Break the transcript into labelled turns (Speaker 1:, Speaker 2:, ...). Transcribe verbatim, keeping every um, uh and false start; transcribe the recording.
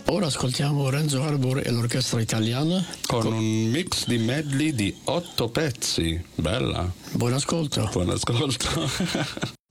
Speaker 1: Ora ascoltiamo Renzo Arbor e l'orchestra italiana
Speaker 2: con un mix di medley di otto pezzi. Bella.
Speaker 1: Buon ascolto.
Speaker 2: Buon ascolto.